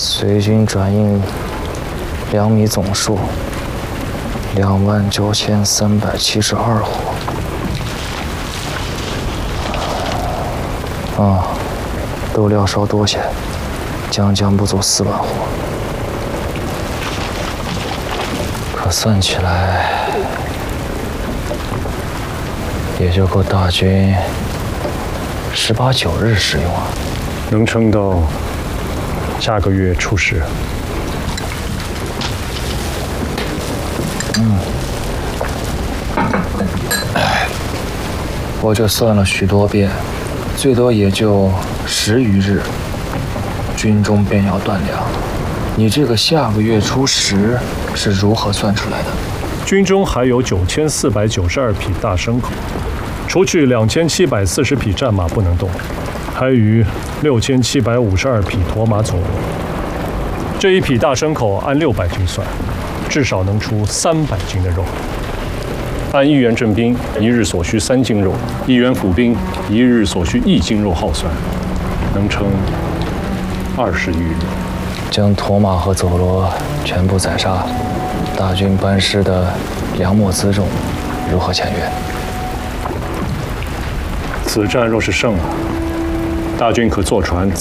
随军转印粮米总数29372户。豆料稍多些，将不足4万户。可算起来，也就够大军18、19日使用啊。 能撑到下个月初10。 我这算了许多遍，最多也就10余日，军中便要断粮。你这个下个月初10是如何算出来的？ 军中还有9492匹大牲口，除去2740匹战马不能动，还余6752匹驮马走路。这一匹大牲口按600斤算，至少能出300斤的肉。按1员正兵1日所需3斤肉，1员府兵1日所需1斤肉耗算，能撑20余日。 将驮马和走骡全部宰杀，大军班师的粮秣辎重如何遣阅？ 此战若是胜了，大军可坐船